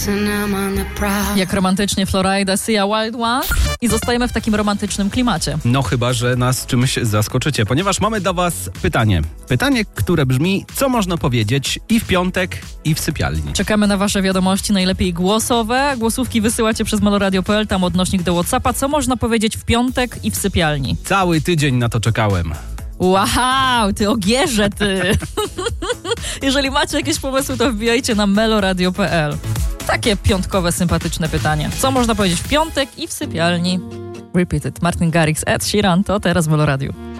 Jak romantycznie Florida Sia Wild One i zostajemy w takim romantycznym klimacie. No chyba, że nas czymś zaskoczycie, ponieważ mamy do was pytanie. Pytanie, które brzmi, co można powiedzieć i w piątek, i w sypialni. Czekamy na wasze wiadomości, najlepiej głosowe. Głosówki wysyłacie przez meloradio.pl, tam odnośnik do WhatsAppa. Co można powiedzieć w piątek i w sypialni? Cały tydzień na to czekałem. Wow, ty ogierze, ty! Jeżeli macie jakieś pomysły, to wbijajcie na meloradio.pl. Takie piątkowe, sympatyczne pytanie. Co można powiedzieć w piątek i w sypialni? Repeat it. Martin Garrix, Ed Sheeran, to teraz w Meloradiu.